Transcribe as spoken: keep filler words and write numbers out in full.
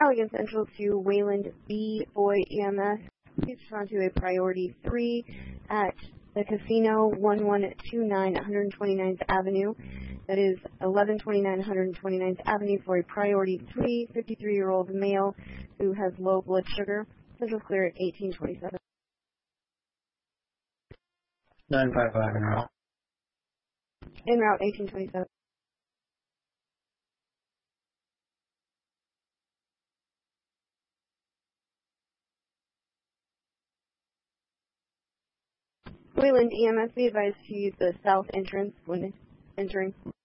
Allegan Central to Wayland B. Boy E M S. Please respond to a priority three at the casino, one one two nine one twenty-ninth Avenue. That is eleven twenty-nine one twenty-ninth Avenue for a priority three, fifty-three-year-old male who has low blood sugar. Central clear at eighteen twenty-seven. nine five five en route. En route eighteen twenty-seven. Wayland E M S, be advised to use the south entrance when entering.